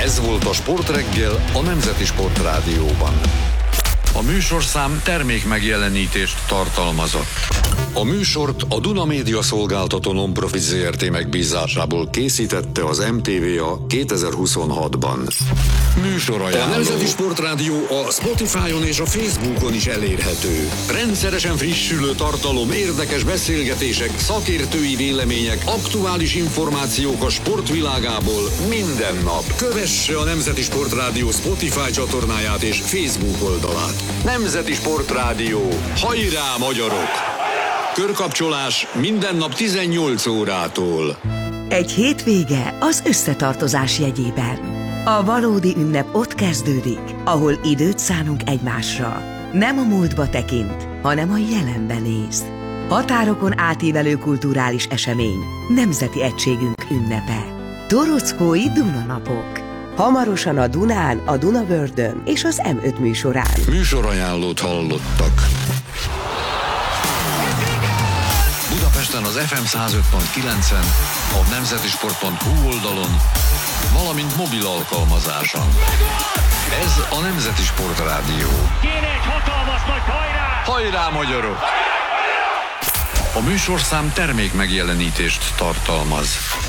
Ez volt a Sportreggel a Nemzeti Sportrádióban. A műsorszám termékmegjelenítést tartalmazott. A műsort a Duna Média Szolgáltató Non-Profit Zrt. Megbízásából készítette az MTVA 2026-ban. Műsorajánló. A Nemzeti Sportrádió a Spotify-on és a Facebookon is elérhető. Rendszeresen frissülő tartalom, érdekes beszélgetések, szakértői vélemények, aktuális információk a sportvilágából minden nap. Kövesse a Nemzeti Sportrádió Spotify csatornáját és Facebook oldalát. Nemzeti Sportrádió. Hajrá, magyarok! Körkapcsolás minden nap 18 órától. Egy hétvége az összetartozás jegyében. A valódi ünnep ott kezdődik, ahol időt szánunk egymásra. Nem a múltba tekint, hanem a jelenbe néz. Határokon átívelő kulturális esemény, nemzeti egységünk ünnepe. Torockói Dunanapok. Hamarosan a Dunán, a Dunavördön és az M5 műsorán. Műsorajánlót hallottak. Budapesten az FM 105.9-en, a nemzetisport.hu oldalon, valamint mobil alkalmazáson. Ez a Nemzeti Sportrádió. Kéne egy hatalmas nagy hajrá! Hajrá, magyarok! A műsorszám termékmegjelenítést tartalmaz.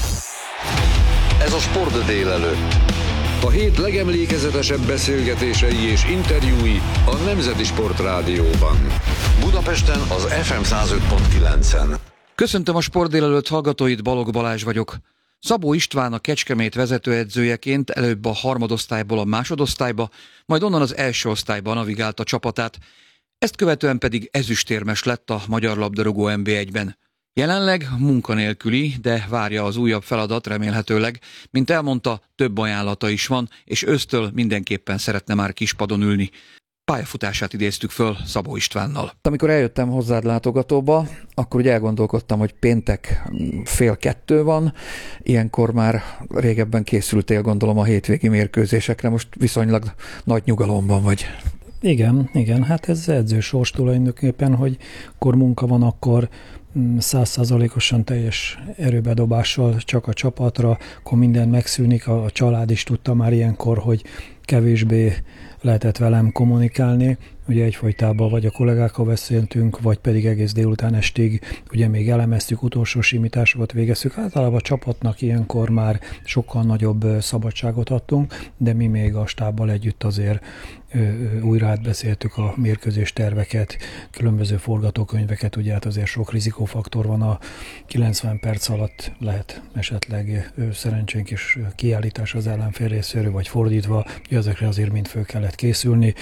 Ez a Sport délelőtt. A hét legemlékezetesebb beszélgetései és interjúi a Nemzeti Sportrádióban. Budapesten az FM 105.9-en. Köszöntöm a Sport délelőtt hallgatóit, Balogh Balázs vagyok. Szabó István a Kecskemét vezetőedzőjeként előbb a harmadosztályból a másodosztályba, majd onnan az első osztályba navigálta csapatát, ezt követően pedig ezüstérmes lett a magyar labdarúgó NB1-ben. Jelenleg munkanélküli, de várja az újabb feladat remélhetőleg. Mint elmondta, több ajánlata is van, és ősztől mindenképpen szeretne már kispadon ülni. Pályafutását idéztük föl Szabó Istvánnal. Amikor eljöttem hozzád látogatóba, akkor ugye elgondolkodtam, hogy péntek 1:30 van, ilyenkor már régebben készültél, gondolom, a hétvégi mérkőzésekre, most viszonylag nagy nyugalomban vagy. Igen, hát ez edzősors tulajdonképpen, hogy akkor munka van, akkor 100%-osan teljes erőbedobással csak a csapatra, akkor minden megszűnik, a család is tudta már ilyenkor, hogy kevésbé lehetett velem kommunikálni, ugye egyfolytában vagy a kollégákkal beszéltünk, vagy pedig egész délután estig, ugye még elemeztük, utolsó simításokat végeztük. Általában a csapatnak ilyenkor már sokkal nagyobb szabadságot adtunk, de mi még a stábbal együtt azért újra átbeszéltük a mérkőzés terveket, különböző forgatókönyveket, ugye hát azért sok rizikófaktor van, a 90 perc alatt lehet esetleg szerencsénk is kiállítás az ellenfél részéről, vagy fordítva, ezekre azért mind föl kellett készülni.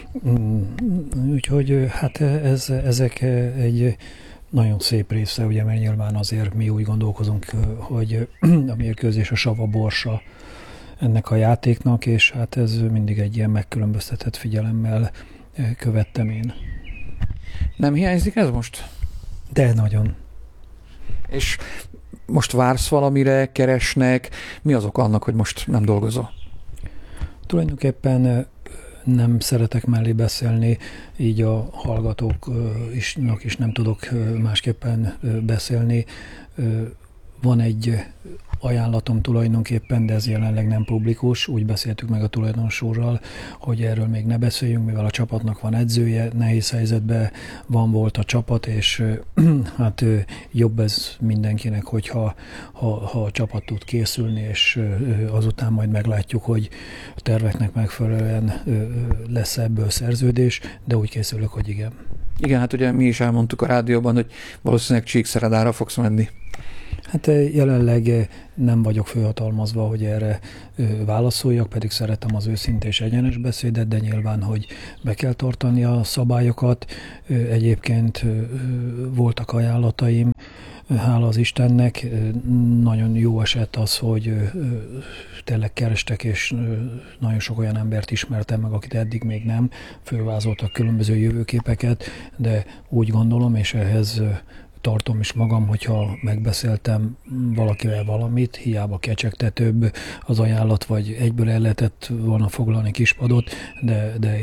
Úgyhogy hát ezek egy nagyon szép része, ugye, mert nyilván azért mi úgy gondolkozunk, hogy a mérkőzés a sava borsa ennek a játéknak, és hát ez mindig egy ilyen megkülönböztetett figyelemmel követtem én. Nem hiányzik ez most? De nagyon. És most vársz valamire, keresnek? Mi az oka annak, hogy most nem dolgozol? Tulajdonképpen nem szeretek mellé beszélni, így a hallgatóknak is nem tudok másképpen beszélni. Van egy ajánlatom tulajdonképpen, de ez jelenleg nem publikus. Úgy beszéltük meg a tulajdonosúrral, hogy erről még ne beszéljünk, mivel a csapatnak van edzője, nehéz helyzetben volt a csapat, és hát jobb ez mindenkinek, hogyha ha a csapat tud készülni, és azután majd meglátjuk, hogy a terveknek megfelelően lesz ebből szerződés, de úgy készülök, hogy igen. Igen, hát ugye mi is elmondtuk a rádióban, hogy valószínűleg Csíkszeredára fogsz menni. Hát jelenleg nem vagyok fölhatalmazva, hogy erre válaszoljak, pedig szeretem az őszinte és egyenes beszédet, de nyilván, hogy be kell tartani a szabályokat. Egyébként voltak ajánlataim, hála az Istennek. Nagyon jó eset az, hogy tényleg kerestek, és nagyon sok olyan embert ismertem meg, akit eddig még nem. Fölvázoltak különböző jövőképeket, de úgy gondolom, és ehhez tartom is magam, hogyha megbeszéltem valakivel valamit, hiába kecsegtetőbb az ajánlat, vagy egyből el lehetett volna foglalni kispadot, de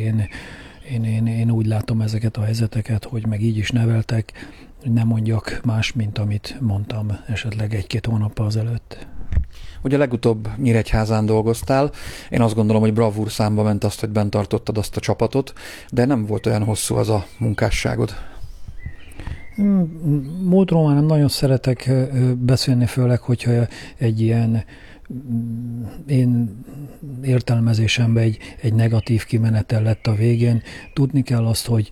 én úgy látom ezeket a helyzeteket, hogy meg így is neveltek, hogy nem mondjak más, mint amit mondtam esetleg 1-2 hónappal azelőtt. Ugye legutóbb Nyíregyházán dolgoztál, én azt gondolom, hogy bravúr számba ment azt, hogy bent tartottad azt a csapatot, de nem volt olyan hosszú az a munkásságod. Múltról már nem nagyon szeretek beszélni, főleg, hogyha egy ilyen én értelmezésemben egy negatív kimenetel lett a végén. Tudni kell azt, hogy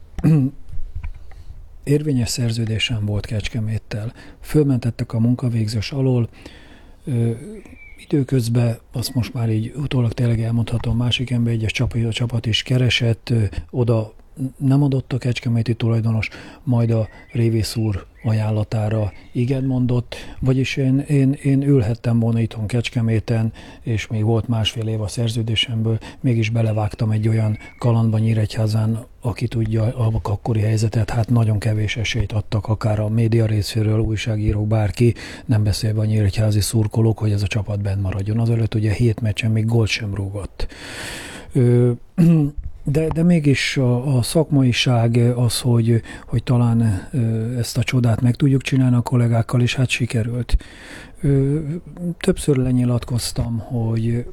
érvényes szerződésem volt Kecskeméttel. Fölmentettek a munkavégzés alól, időközben, azt most már így utólag tényleg elmondhatom, másik ember, egyes csapat is keresett, oda nem adott a kecskeméti tulajdonos, majd a Révész úr ajánlatára igen mondott, vagyis én ülhettem volna itthon Kecskeméten, és még volt másfél év a szerződésemből, mégis belevágtam egy olyan kalandba Nyíregyházán, aki tudja a akkori helyzetet, hát nagyon kevés esélyt adtak, akár a média részéről, újságírók, bárki, nem beszélve a nyíregyházi szurkolók, hogy ez a csapat benn maradjon. Azelőtt ugye 7 meccsen még gólt sem rúgott. De mégis a szakmaiság az, hogy talán ezt a csodát meg tudjuk csinálni a kollégákkal, és hát sikerült. Többször lenyilatkoztam, hogy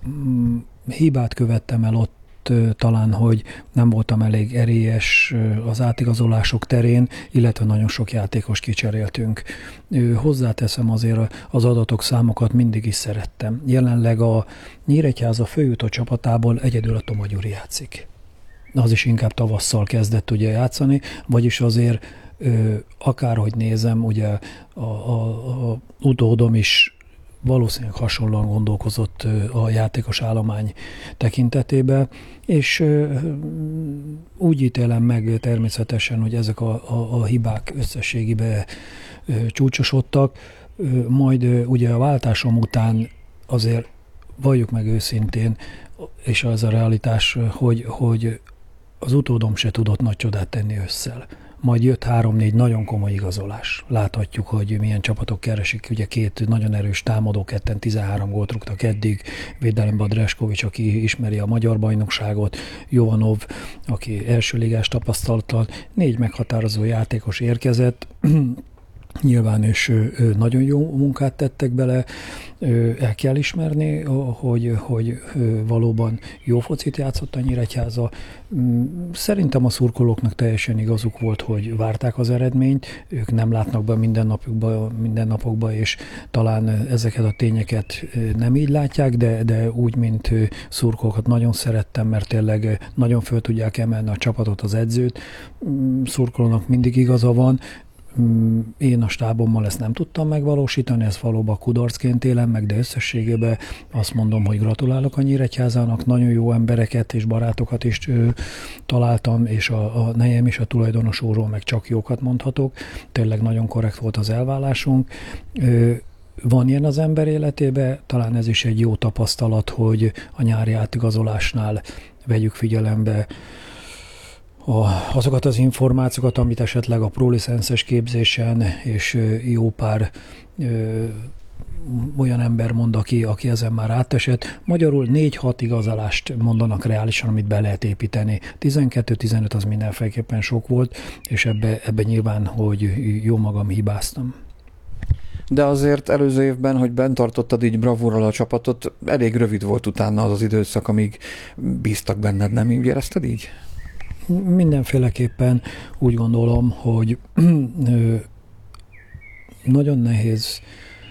hibát követtem el ott, talán, hogy nem voltam elég erélyes az átigazolások terén, illetve nagyon sok játékos kicseréltünk. Hozzáteszem azért az adatok, számokat mindig is szerettem. Jelenleg a Nyíregyháza főjutó csapatából egyedül a Toma Gyuri játszik. Az is inkább tavasszal kezdett ugye játszani, vagyis azért akárhogy nézem, ugye a utódom is valószínűleg hasonlóan gondolkozott a játékos állomány tekintetében, és úgy ítélem meg természetesen, hogy ezek a hibák összességében csúcsosodtak, majd ugye a váltásom után azért valljuk meg őszintén, és az a realitás, hogy az utódom se tudott nagy csodát tenni ősszel. Majd jött 3-4 nagyon komoly igazolás. Láthatjuk, hogy milyen csapatok keresik. Ugye 2 nagyon erős támadó, ketten 13 gólt rúgtak eddig. Védelemben Dreskovics, aki ismeri a magyar bajnokságot, Jovanov, aki első ligás tapasztalattal, 4 meghatározó játékos érkezett. Nyilván és nagyon jó munkát tettek bele, el kell ismerni, hogy valóban jó focit játszott a Nyíregyháza. Szerintem a szurkolóknak teljesen igazuk volt, hogy várták az eredményt, ők nem látnak be mindennapokba, és talán ezeket a tényeket nem így látják, de úgy, mint szurkolókat nagyon szerettem, mert tényleg nagyon föl tudják emelni a csapatot, az edzőt. Szurkolónak mindig igaza van. Én a stábommal ezt nem tudtam megvalósítani, ezt valóban kudarcként élem meg, de összességében azt mondom, hogy gratulálok a Nyíregyházának, nagyon jó embereket és barátokat is találtam, és a nejem is a tulajdonos úrról meg csak jókat mondhatok. Tényleg nagyon korrekt volt az elvállásunk. Van ilyen az ember életében, talán ez is egy jó tapasztalat, hogy a nyári átigazolásnál vegyük figyelembe azokat az információkat, amit esetleg a prolicenszes képzésen és jó pár olyan ember mond, aki ezen már átesett. Magyarul 4-6 igazolást mondanak reálisan, amit be lehet építeni. 12-15 az mindenféleképpen sok volt, és ebbe nyilván, hogy jó magam hibáztam. De azért előző évben, hogy bent tartottad így bravúrral a csapatot, elég rövid volt utána az időszak, amíg bíztak benned, nem így érezted így? Mindenféleképpen úgy gondolom, hogy nagyon nehéz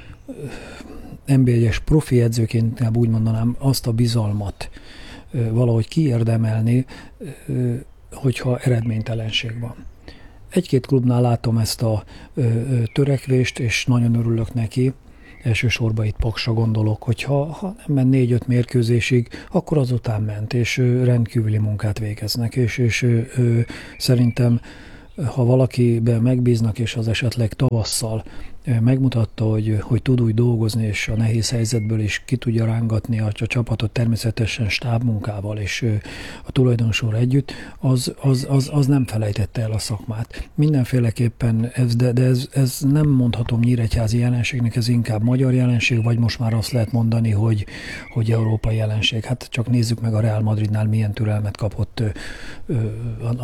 NB1-es profi edzőként, úgy mondanám, azt a bizalmat valahogy kiérdemelni, hogyha eredménytelenség van. Egy-két klubnál látom ezt a törekvést, és nagyon örülök neki. Elsősorban itt Paksra gondolok, hogy ha nem ment 4-5 mérkőzésig, akkor azután ment, és rendkívüli munkát végeznek, és szerintem, ha valakiben megbíznak, és az esetleg tavasszal megmutatta, hogy tud úgy dolgozni, és a nehéz helyzetből is ki tudja rángatni a csapatot természetesen stábmunkával, és a tulajdonosúr együtt, az nem felejtette el a szakmát. Mindenféleképpen ez nem mondhatom nyíregyházi jelenségnek, ez inkább magyar jelenség, vagy most már azt lehet mondani, hogy európai jelenség. Hát csak nézzük meg a Real Madridnál milyen türelmet kapott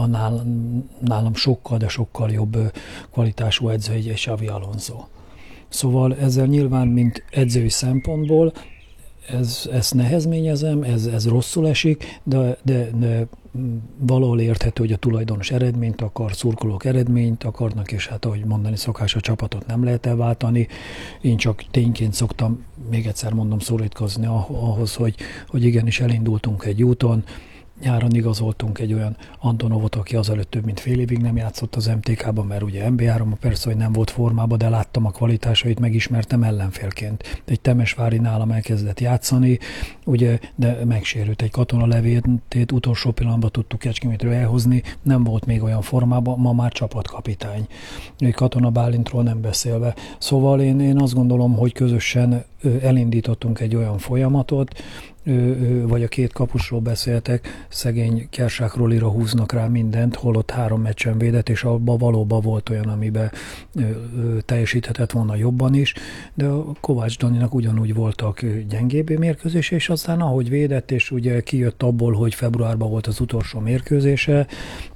nálam sokkal, de sokkal jobb kvalitású edző, egy Xabi Alonso. Szóval ezzel nyilván, mint edzői szempontból, ezt nehezményezem, ez rosszul esik, de valahol érthető, hogy a tulajdonos eredményt akar, szurkolók eredményt akarnak, és hát ahogy mondani szokás, a csapatot nem lehet elváltani. Én csak tényként szoktam, még egyszer mondom, szorítkozni ahhoz, hogy igenis elindultunk egy úton. Nyáron igazoltunk egy olyan Antonovot, aki azelőtt több mint fél évig nem játszott az MTK-ban, mert ugye MB3-ban persze, hogy nem volt formában, de láttam a kvalitásait, megismertem ellenfélként. Egy Temesvári nálam elkezdett játszani, ugye, de megsérült egy Katona Levétét, utolsó pillanatban tudtuk Kecskemétről elhozni, nem volt még olyan formában, ma már csapatkapitány. Katona Bálintról nem beszélve. Szóval én azt gondolom, hogy közösen elindítottunk egy olyan folyamatot, vagy a két kapusról beszéltek, szegény Kersák Rolira húznak rá mindent, holott 3 meccsen védett, és abban valóban volt olyan, amiben teljesíthetett volna jobban is, de a Kovács Daninak ugyanúgy voltak gyengébb mérkőzés, és aztán ahogy védett, és ugye kijött abból, hogy februárban volt az utolsó mérkőzése,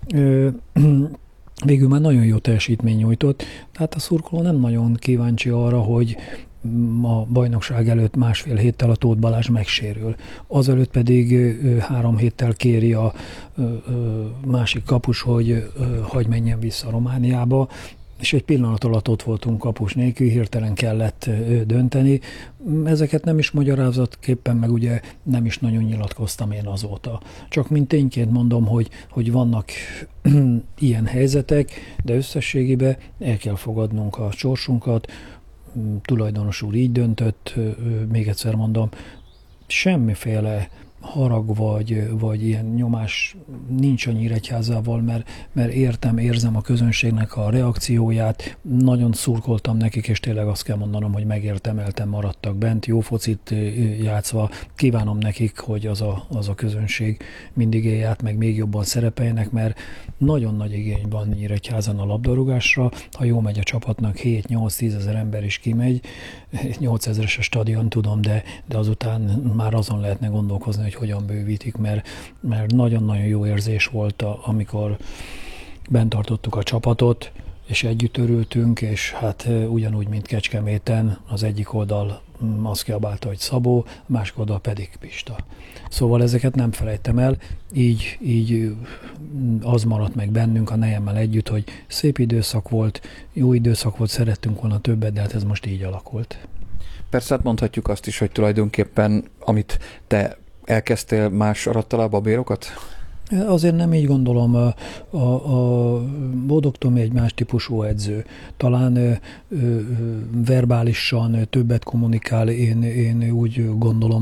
végül már nagyon jó teljesítmény nyújtott, tehát a szurkoló nem nagyon kíváncsi arra, hogy a bajnokság előtt 1,5 héttel a Tóth Balázs megsérül. Azelőtt pedig 3 héttel kéri a másik kapus, hogy hagy menjen vissza Romániába, és egy pillanat alatt ott voltunk kapus nélkül, hirtelen kellett dönteni. Ezeket nem is magyarázatképpen, meg ugye nem is nagyon nyilatkoztam én azóta. Csak mint tényként mondom, hogy vannak ilyen helyzetek, de összességében el kell fogadnunk a sorsunkat. Tulajdonos úr így döntött, még egyszer mondom, semmiféle harag vagy ilyen nyomás nincs a Nyíregyházával, mert érzem a közönségnek a reakcióját, nagyon szurkoltam nekik, és tényleg azt kell mondanom, hogy megérdemelten maradtak bent, jó focit játszva, kívánom nekik, hogy az a közönség mindig élj át, meg még jobban szerepeljenek, mert nagyon nagy igény van Nyíregyházan a labdarúgásra, ha jó megy a csapatnak, 7-8-10 ezer ember is kimegy, 8000-es a stadion, tudom, de azután már azon lehetne gondolkozni, hogy hogyan bővítik, mert nagyon-nagyon jó érzés volt, amikor bent tartottuk a csapatot, és együtt örültünk, és hát ugyanúgy, mint Kecskeméten, az egyik oldal azt kiabálta, hogy Szabó, a másik oldal pedig Pista. Szóval ezeket nem felejtem el, így az maradt meg bennünk a nejemmel együtt, hogy szép időszak volt, jó időszak volt, szerettünk volna többet, de hát ez most így alakult. Persze hát mondhatjuk azt is, hogy tulajdonképpen, amit te elkezdtél, más aratta le a babérokat? Azért nem így gondolom. A Bodog Tomi egy más típusú edző. Talán verbálisan többet kommunikál. Én úgy gondolom,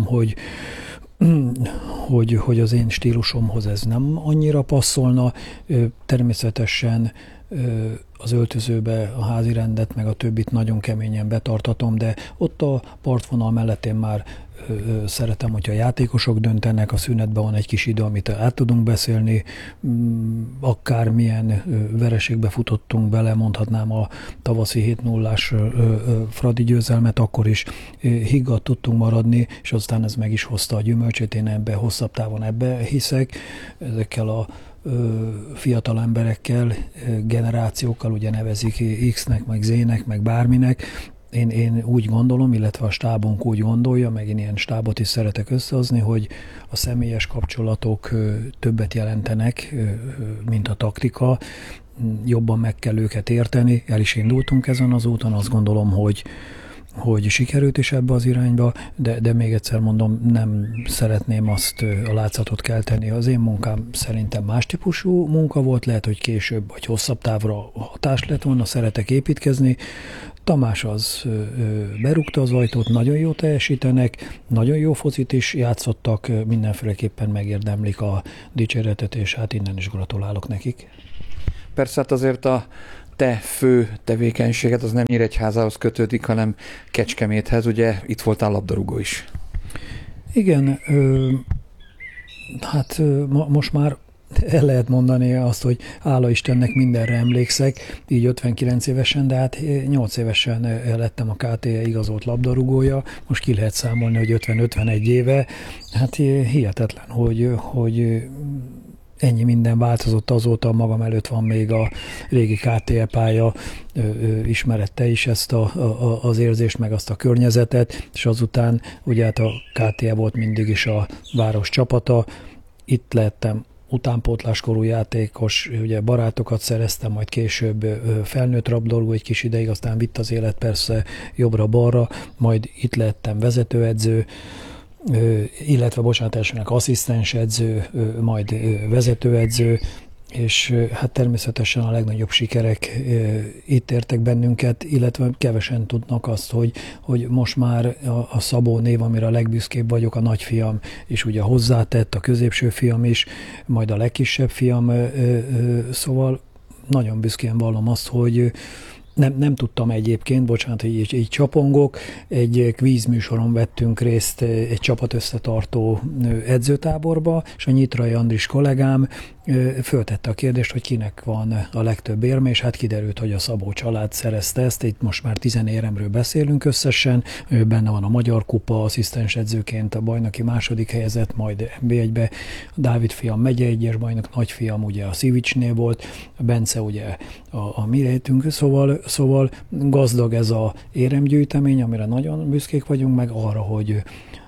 hogy az én stílusomhoz ez nem annyira passzolna. Természetesen az öltözőbe a házi rendet, meg a többit nagyon keményen betartatom, de ott a partvonal mellett én már szeretem, hogyha a játékosok döntenek, a szünetben van egy kis idő, amit át tudunk beszélni, akármilyen vereségbe futottunk bele, mondhatnám a tavaszi 7-0-ás Fradi győzelmet, akkor is higgadt tudtunk maradni, és aztán ez meg is hozta a gyümölcsét, én ebbe hosszabb távon ebbe hiszek, ezekkel a fiatal emberekkel, generációkkal, ugye nevezik X-nek, meg Z-nek, meg bárminek. Én úgy gondolom, illetve a stábunk úgy gondolja, meg én ilyen stábot is szeretek összehozni, hogy a személyes kapcsolatok többet jelentenek, mint a taktika. Jobban meg kell őket érteni. El is indultunk ezen az úton, azt gondolom, hogy sikerült is ebbe az irányba, de még egyszer mondom, nem szeretném azt a látszatot kelteni. Az én munkám szerintem más típusú munka volt, lehet, hogy később vagy hosszabb távra hatás lett volna, szeretek építkezni. Tamás az berúgta az ajtót, nagyon jó teljesítenek, nagyon jó focit is játszottak, mindenféleképpen megérdemlik a dicséretet, és hát innen is gratulálok nekik. Persze hát azért a te fő tevékenységet az nem Nyíregyházához kötődik, hanem Kecskeméthez, ugye itt voltál labdarúgó is. Igen, hát most már el lehet mondani azt, hogy hála Istennek mindenre emlékszek, így 59 évesen, de hát 8 évesen lettem a KTE igazolt labdarúgója, most ki lehet számolni, hogy 50-51 éve, hát hihetetlen, hogy ennyi minden változott azóta, magam előtt van még a régi KTE pálya, ismerette is ezt az érzést, meg azt a környezetet, és azután ugye hát a KTE volt mindig is a város csapata, itt lettem utánpótláskorú játékos, ugye barátokat szereztem, majd később felnőtt labdarúgó egy kis ideig, aztán vitt az élet persze jobbra-balra, majd itt lettem vezetőedző, illetve elsőnek asszisztensedző, majd vezetőedző, és hát természetesen a legnagyobb sikerek itt értek bennünket, illetve kevesen tudnak azt, hogy most már a Szabó név, amire a legbüszkébb vagyok, a nagyfiam, és ugye hozzátett, a középső fiam is, majd a legkisebb fiam, szóval nagyon büszkén vallom azt, hogy nem tudtam egyébként, bocsánat, hogy így csapongok, egy kvízműsoron vettünk részt egy csapat összetartó edzőtáborba, és a Nyitrai Andris kollégám föltette a kérdést, hogy kinek van a legtöbb érme, és hát kiderült, hogy a Szabó család szerezte ezt, itt most már 10 éremről beszélünk összesen, benne van a Magyar Kupa, asszisztens edzőként a bajnoki második helyezett, majd NB1-be, Dávid fiam megye 1-es bajnok, nagyfiam ugye a Szivicsnél volt, Bence ugye a mi rejtünk, szóval gazdag ez a éremgyűjtemény, amire nagyon büszkék vagyunk, meg arra, hogy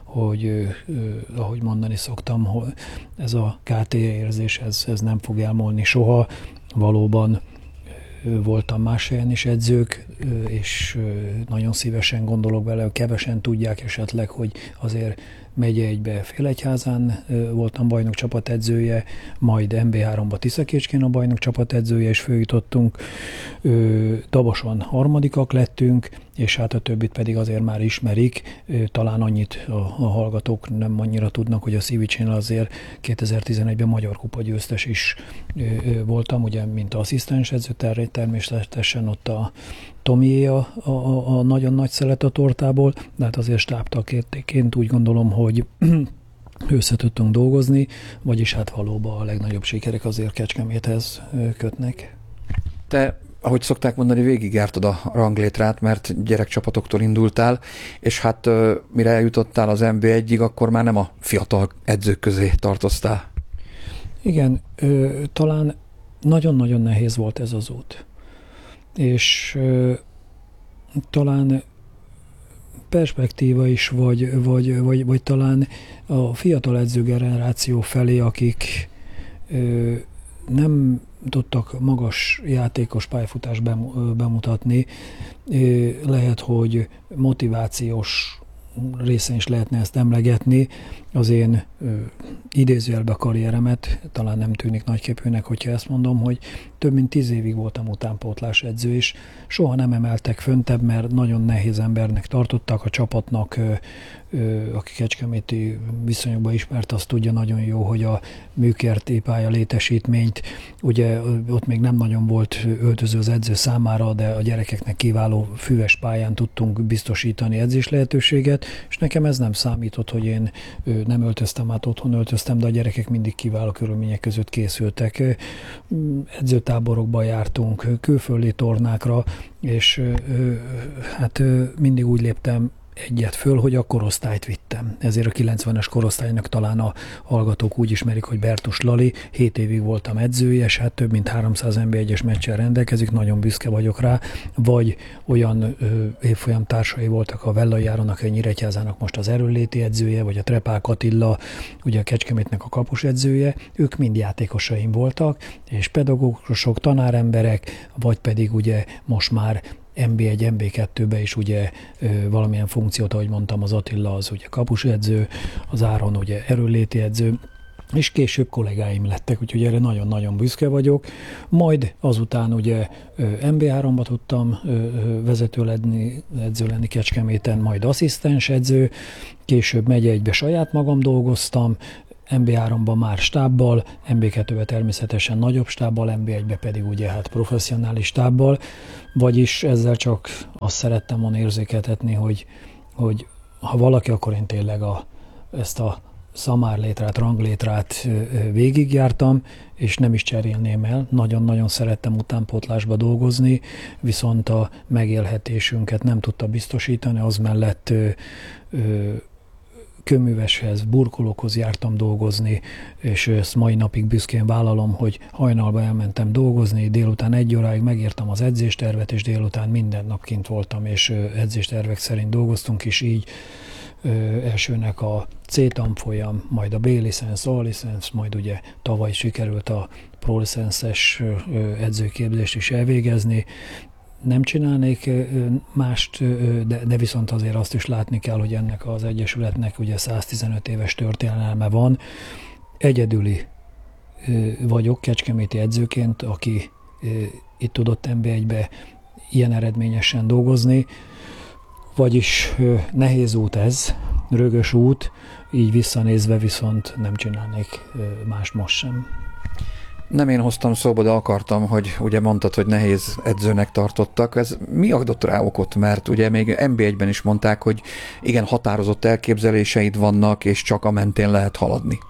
ahogy mondani szoktam, hogy ez a KTE érzés, ez nem fog elmúlni soha. Valóban voltam más helyen is edzők, és nagyon szívesen gondolok bele, hogy kevesen tudják esetleg, hogy azért megye 1-be Félegyházán voltam bajnok csapatedzője, majd MB3-ba Tiszakécskén a bajnok csapatedzője, és följutottunk. Dabason harmadikak lettünk, és hát a többit pedig azért már ismerik. Talán annyit a hallgatók nem annyira tudnak, hogy a Szivicsénél azért 2011-ben Magyar Kupa győztes is voltam, ugye, mint asszisztens edző, természetesen ott a Tomié a nagyon nagy szelet a tortából, de hát azért stábtagként úgy gondolom, hogy össze tudtunk dolgozni, vagyis hát valóban a legnagyobb sikerek azért Kecskeméthez kötnek. Te, ahogy szokták mondani, végigjártad a ranglétrát, mert gyerekcsapatoktól indultál, és hát mire eljutottál az NB1-ig, akkor már nem a fiatal edzők közé tartoztál. Igen, talán nagyon-nagyon nehéz volt ez az út. És talán perspektíva is, vagy talán a fiatal edzőgeneráció felé, akik nem tudtak magas játékos pályafutást bemutatni, lehet, hogy motivációs részén is lehetne ezt emlegetni. Az én idézőjelbe karrieremet talán nem tűnik nagyképűnek, hogyha ezt mondom, hogy több mint 10 évig voltam utánpótlás edző, és soha nem emeltek föntebb, mert nagyon nehéz embernek tartottak a csapatnak, aki kecskeméti viszonyokban ismert, azt tudja nagyon jó, hogy a műkerti pálya létesítményt, ugye ott még nem nagyon volt öltöző az edző számára, de a gyerekeknek kiváló füves pályán tudtunk biztosítani edzés lehetőséget, és nekem ez nem számított, hogy én nem öltöztem, át otthon öltöztem, de a gyerekek mindig kiváló körülmények között készültek. Edzőtáborokba jártunk, külföldi tornákra, és hát mindig úgy léptem egyet föl, hogy a korosztályt vittem. Ezért a 90-es korosztálynak talán a hallgatók úgy ismerik, hogy Bertus Lali, 7 évig voltam edzője, és hát több mint 300 NB1-es meccsel rendelkezik, nagyon büszke vagyok rá, vagy olyan évfolyam társai voltak a Vellai Áronnak, a Nyíregyházának most az erőnléti edzője, vagy a Trepák Attila, ugye a Kecskemétnek a kapus edzője, ők mind játékosaim voltak, és pedagógusok, tanáremberek, vagy pedig ugye most már NB1, NB2-be is ugye valamilyen funkciót, ahogy mondtam, az Attila az ugye kapusedző, az Áron ugye erőnléti edző, és később kollégáim lettek, úgyhogy erre nagyon-nagyon büszke vagyok. Majd azután ugye NB3-ba tudtam edző lenni Kecskeméten, majd asszisztens edző, később megye 1-be saját magam dolgoztam, NB3-ban már stábbal, NB2-ben természetesen nagyobb stábbal, NB1-be pedig ugye hát professzionális stábbal, vagyis ezzel csak azt szerettem volna érzékeltetni, hogy ha valaki, akkor én tényleg ezt a szamárlétrát, ranglétrát végigjártam, és nem is cserélném el. Nagyon-nagyon szerettem utánpótlásba dolgozni, viszont a megélhetésünket nem tudta biztosítani, az mellett kőműveshez, burkolókhoz jártam dolgozni, és ezt mai napig büszkén vállalom, hogy hajnalban elmentem dolgozni, délután 1 óráig megírtam az edzéstervet, és délután minden nap kint voltam, és edzéstervek szerint dolgoztunk, és így elsőnek a C tanfolyam, majd a B-licensz, A-licensz, majd ugye tavaly sikerült a Pro-licenszes edzőképzést is elvégezni. Nem csinálnék mást, de viszont azért azt is látni kell, hogy ennek az egyesületnek ugye 115 éves történelme van. Egyedüli vagyok kecskeméti edzőként, aki itt tudott NB1-be ilyen eredményesen dolgozni, vagyis nehéz út ez, rögös út, így visszanézve viszont nem csinálnék mást most sem. Nem én hoztam szóba, de akartam, hogy ugye mondtad, hogy nehéz edzőnek tartottak. Ez mi adott rá okot? Mert ugye még NB1-ben is mondták, hogy igen, határozott elképzeléseid vannak, és csak a mentén lehet haladni.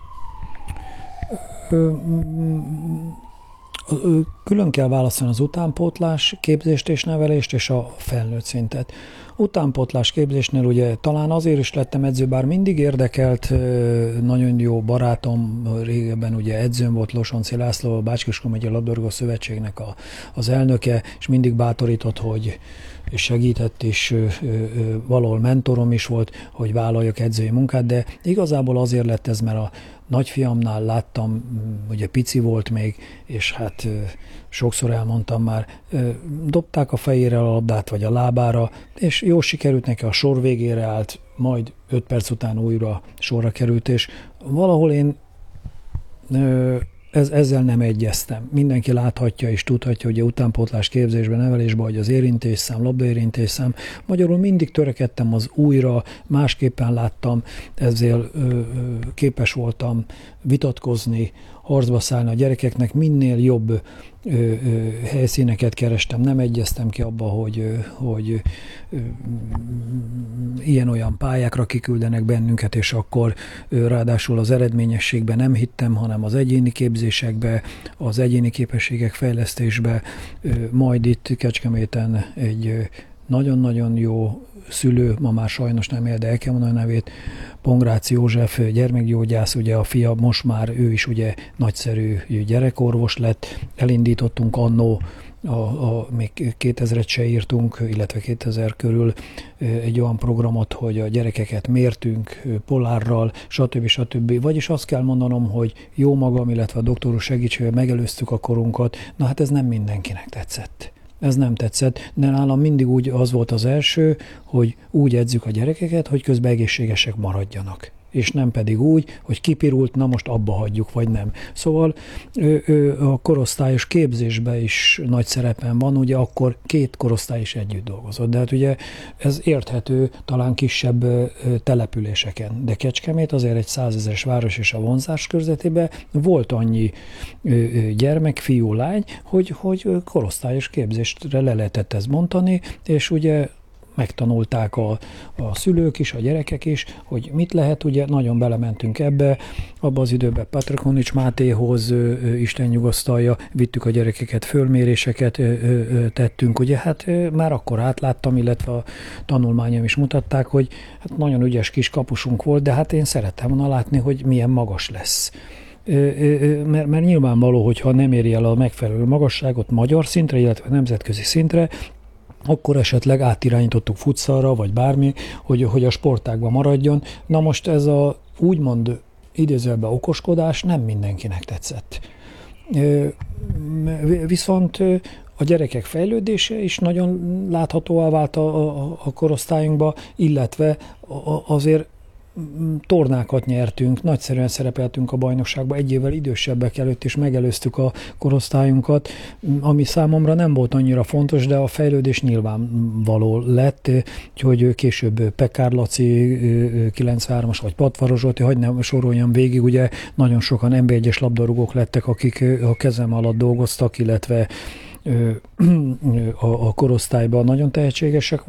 Külön kell választani az utánpótlás képzést és nevelést, és a felnőtt szintet. Utánpótlás képzésnél ugye talán azért is lettem edző, bár mindig érdekelt, nagyon jó barátom, régebben ugye edzőm volt, Losonci László, a Bács-Kiskun megyei labdarúgó szövetségnek az elnöke, és mindig bátorított, hogy és segített, és valahol mentorom is volt, hogy vállaljak edzői munkát, de igazából azért lett ez, mert a nagyfiamnál láttam, ugye pici volt még, és hát sokszor elmondtam már, dobták a fejére a labdát, vagy a lábára, és jól sikerült neki, a sor végére állt, majd 5 perc után újra sorra került, és valahol én ezzel nem egyeztem. Mindenki láthatja és tudhatja, hogy a utánpótlás képzésben, nevelésben, hogy az érintésszám, labdaérintésszám, magyarul mindig törekedtem az újra, másképpen láttam, ezzel képes voltam vitatkozni, harcba szállni a gyerekeknek, minél jobb helyszíneket kerestem, nem egyeztem ki abba, hogy ilyen-olyan pályákra kiküldenek bennünket, és akkor ráadásul az eredményességben nem hittem, hanem az egyéni képzésekbe, az egyéni képességek fejlesztésbe, majd itt Kecskeméten egy nagyon-nagyon jó szülő, ma már sajnos nem él, de el kell mondani a nevét, Pongrácz József gyermekgyógyász, ugye a fia most már ő is ugye nagyszerű gyerekorvos lett, elindítottunk annó, még 2000-et se írtunk, illetve 2000 körül egy olyan programot, hogy a gyerekeket mértünk polárral, stb. Vagyis azt kell mondanom, hogy jó magam, illetve a doktoros segítségével megelőztük a korunkat, na hát ez nem mindenkinek tetszett. Ez nem tetszett, de nálam mindig úgy az volt az első, hogy úgy edzük a gyerekeket, hogy közben egészségesek maradjanak. És nem pedig úgy, hogy kipirult, na most abba hagyjuk, vagy nem. Szóval a korosztályos képzésben is nagy szerepem van, ugye akkor 2 korosztály is együtt dolgozott. De hát ugye ez érthető talán kisebb településeken. De Kecskemét azért egy 100 000-es város, és a vonzás körzetében volt annyi gyermek, fiú, lány, hogy korosztályos képzésre le lehetett ezt mondani, és ugye megtanulták a szülők is, a gyerekek is, hogy mit lehet, ugye nagyon belementünk ebbe, abban az időben Patrakonics Mátéhoz, Isten nyugosztalja, vittük a gyerekeket, fölméréseket tettünk, ugye hát már akkor átláttam, illetve a tanulmányom is mutatták, hogy hát nagyon ügyes kis kapusunk volt, de hát én szerettem volna látni, hogy milyen magas lesz. Mert nyilvánvaló, hogyha nem éri el a megfelelő magasságot magyar szintre, illetve nemzetközi szintre, akkor esetleg átirányítottuk futszalra, vagy bármi, hogy a sportágban maradjon. Na most ez a úgymond idézőjelben okoskodás nem mindenkinek tetszett. Viszont a gyerekek fejlődése is nagyon láthatóvá vált a korosztályunkba, illetve azért tornákat nyertünk, nagyszerűen szerepeltünk a bajnokságban, 1 évvel idősebbek előtt is megelőztük a korosztályunkat, ami számomra nem volt annyira fontos, de a fejlődés nyilvánvaló lett, hogy később Pekár Laci 93-as, vagy Patvaros Zsolti, hadd ne soroljam végig, ugye nagyon sokan NB1-es labdarúgók lettek, akik a kezem alatt dolgoztak, illetve a korosztályban nagyon tehetségesek